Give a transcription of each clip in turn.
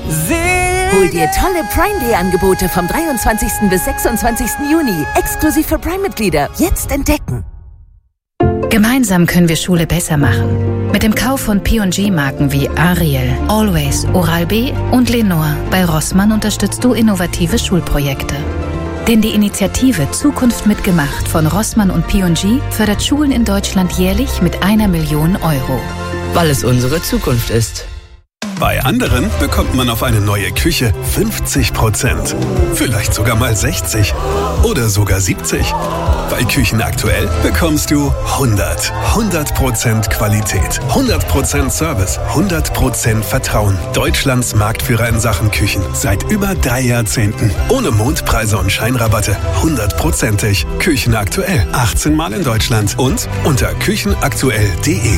Hol dir tolle Prime Day Angebote vom 23. bis 26. Juni. Exklusiv für Prime-Mitglieder. Jetzt entdecken. Gemeinsam können wir Schule besser machen. Mit dem Kauf von P&G-Marken wie Ariel, Always, Oral-B und Lenore bei Rossmann unterstützt du innovative Schulprojekte. Denn die Initiative Zukunft mitgemacht von Rossmann und P&G fördert Schulen in Deutschland jährlich mit 1 Million Euro. Weil es unsere Zukunft ist. Bei anderen bekommt man auf eine neue Küche 50%. Vielleicht sogar mal 60 oder sogar 70. Bei Küchen aktuell bekommst du 100% Qualität, 100% Service, 100% Vertrauen. Deutschlands Marktführer in Sachen Küchen seit über 3 Jahrzehnten. Ohne Mondpreise und Scheinrabatte, 100%ig. Küchen aktuell, 18 Mal in Deutschland und unter küchenaktuell.de.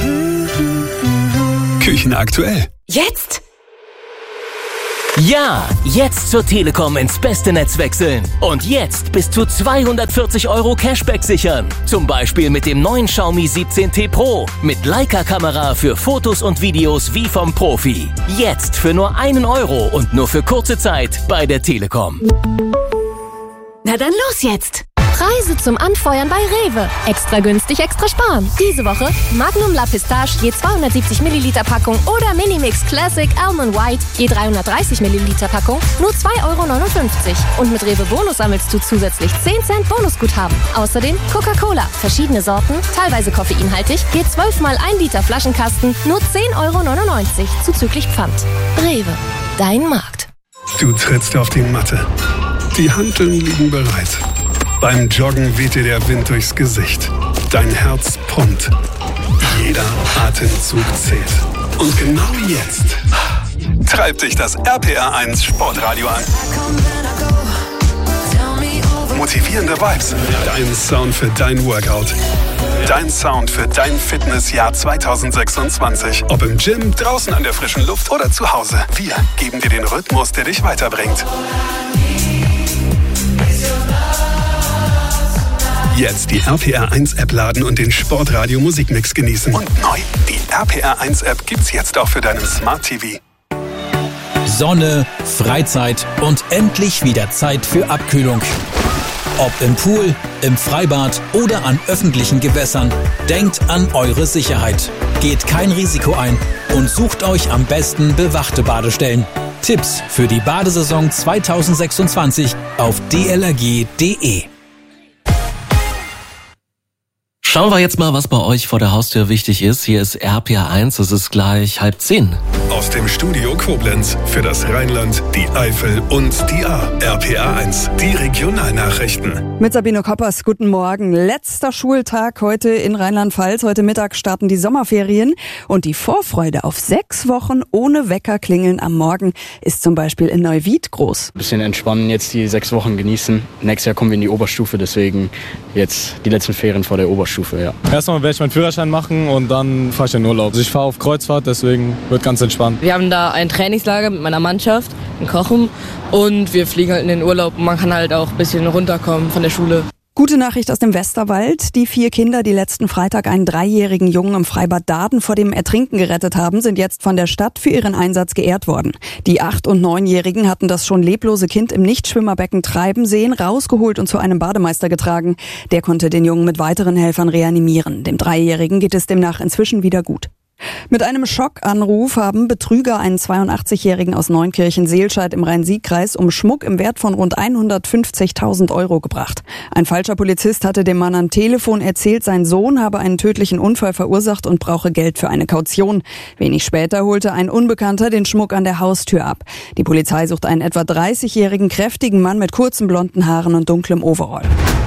Küchen aktuell. Jetzt? Ja, jetzt zur Telekom ins beste Netz wechseln. Und jetzt bis zu 240 € Cashback sichern. Zum Beispiel mit dem neuen Xiaomi 17T Pro. Mit Leica-Kamera für Fotos und Videos wie vom Profi. Jetzt für nur 1 € und nur für kurze Zeit bei der Telekom. Na dann los jetzt! Preise zum Anfeuern bei Rewe. Extra günstig, extra sparen. Diese Woche Magnum La Pistache je 270 Milliliter Packung oder Minimix Classic Almond White je 330 Milliliter Packung nur 2,59 €. Und mit Rewe Bonus sammelst du zusätzlich 10 Cent Bonusguthaben. Außerdem Coca-Cola, verschiedene Sorten, teilweise koffeinhaltig, je 12 mal 1 Liter Flaschenkasten nur 10,99 € zuzüglich Pfand. Rewe, dein Markt. Du trittst auf die Matte. Die Hanteln liegen bereit. Beim Joggen weht dir der Wind durchs Gesicht. Dein Herz pumpt. Jeder Atemzug zählt. Und genau jetzt treibt dich das RPR1 Sportradio an. Motivierende Vibes. Dein Sound für dein Workout. Dein Sound für dein Fitnessjahr 2026. Ob im Gym, draußen an der frischen Luft oder zu Hause. Wir geben dir den Rhythmus, der dich weiterbringt. Jetzt die RPR1-App laden und den Sportradio Musikmix genießen. Und neu, die RPR1-App gibt's jetzt auch für deinen Smart TV. Sonne, Freizeit und endlich wieder Zeit für Abkühlung. Ob im Pool, im Freibad oder an öffentlichen Gewässern, denkt an eure Sicherheit. Geht kein Risiko ein und sucht euch am besten bewachte Badestellen. Tipps für die Badesaison 2026 auf dlrg.de. Schauen wir jetzt mal, was bei euch vor der Haustür wichtig ist. Hier ist RPR1, es ist gleich 9:30. Aus dem Studio Koblenz für das Rheinland, die Eifel und die Ahr. RPR1, die Regionalnachrichten. Mit Sabine Koppers, guten Morgen. Letzter Schultag heute in Rheinland-Pfalz. Heute Mittag starten die Sommerferien. Und die Vorfreude auf 6 Wochen ohne Weckerklingeln am Morgen ist zum Beispiel in Neuwied groß. Ein bisschen entspannen, jetzt die 6 Wochen genießen. Nächstes Jahr kommen wir in die Oberstufe, deswegen jetzt die letzten Ferien vor der Oberstufe. Ja. Erstmal werde ich meinen Führerschein machen und dann fahre ich in Urlaub. Also ich fahre auf Kreuzfahrt, deswegen wird ganz entspannt. Wir haben da ein Trainingslager mit meiner Mannschaft in Kochen und wir fliegen halt in den Urlaub und man kann halt auch ein bisschen runterkommen von der Schule. Gute Nachricht aus dem Westerwald. Die 4 Kinder, die letzten Freitag einen 3-jährigen Jungen im Freibad Daden vor dem Ertrinken gerettet haben, sind jetzt von der Stadt für ihren Einsatz geehrt worden. Die 8- und 9-Jährigen hatten das schon leblose Kind im Nichtschwimmerbecken treiben sehen, rausgeholt und zu einem Bademeister getragen. Der konnte den Jungen mit weiteren Helfern reanimieren. Dem 3-jährigen geht es demnach inzwischen wieder gut. Mit einem Schockanruf haben Betrüger einen 82-Jährigen aus Neunkirchen-Seelscheid im Rhein-Sieg-Kreis um Schmuck im Wert von rund 150.000 € gebracht. Ein falscher Polizist hatte dem Mann am Telefon erzählt, sein Sohn habe einen tödlichen Unfall verursacht und brauche Geld für eine Kaution. Wenig später holte ein Unbekannter den Schmuck an der Haustür ab. Die Polizei sucht einen etwa 30-jährigen, kräftigen Mann mit kurzen blonden Haaren und dunklem Overall.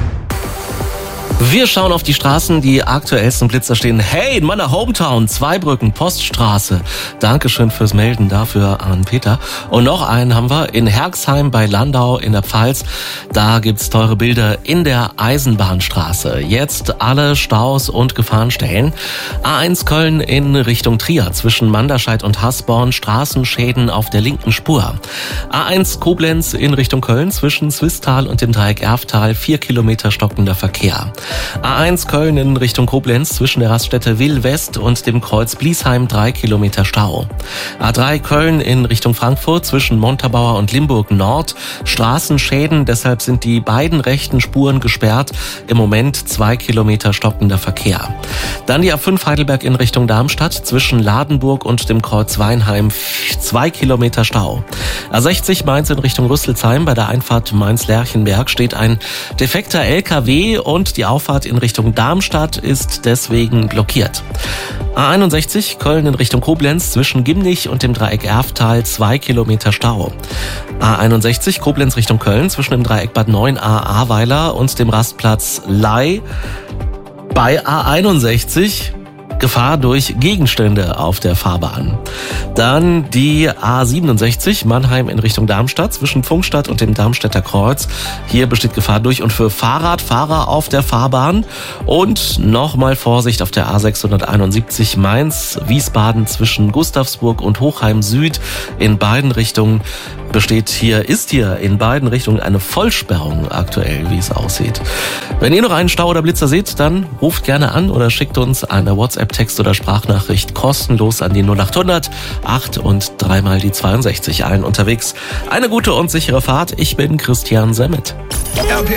Wir schauen auf die Straßen, die aktuellsten Blitzer stehen. Hey, in meiner Hometown, Zweibrücken, Poststraße. Dankeschön fürs Melden dafür an Peter. Und noch einen haben wir in Herxheim bei Landau in der Pfalz. Da gibt's teure Bilder in der Eisenbahnstraße. Jetzt alle Staus und Gefahrenstellen. A1 Köln in Richtung Trier zwischen Manderscheid und Hasborn. Straßenschäden auf der linken Spur. A1 Koblenz in Richtung Köln zwischen Swisttal und dem Dreieck Erftal. 4 Kilometer stockender Verkehr. A1 Köln in Richtung Koblenz zwischen der Raststätte Will West und dem Kreuz Bliesheim 3 Kilometer Stau. A3 Köln in Richtung Frankfurt zwischen Montabaur und Limburg Nord. Straßenschäden, deshalb sind die beiden rechten Spuren gesperrt. Im Moment 2 Kilometer stockender Verkehr. Dann die A5 Heidelberg in Richtung Darmstadt zwischen Ladenburg und dem Kreuz Weinheim 2 Kilometer Stau. A60 Mainz in Richtung Rüsselsheim bei der Einfahrt Mainz-Lerchenberg steht ein defekter LKW und die Auffahrt in Richtung Darmstadt ist deswegen blockiert. A61 Köln in Richtung Koblenz zwischen Gimnich und dem Dreieck Erftal 2 Kilometer Stau. A61 Koblenz Richtung Köln zwischen dem Dreieck Bad 9a Ahrweiler und dem Rastplatz Ley. Bei A61 Gefahr durch Gegenstände auf der Fahrbahn. Dann die A67 Mannheim in Richtung Darmstadt zwischen Pfungstadt und dem Darmstädter Kreuz. Hier besteht Gefahr durch und für Fahrradfahrer auf der Fahrbahn. Und nochmal Vorsicht auf der A671 Mainz-Wiesbaden zwischen Gustavsburg und Hochheim Süd. In beiden Richtungen ist hier in beiden Richtungen eine Vollsperrung aktuell, wie es aussieht. Wenn ihr noch einen Stau oder Blitzer seht, dann ruft gerne an oder schickt uns eine WhatsApp-Text oder Sprachnachricht kostenlos an die 0800 8 und 3 mal die 62. Allen unterwegs eine gute und sichere Fahrt. Ich bin Christian Semmet.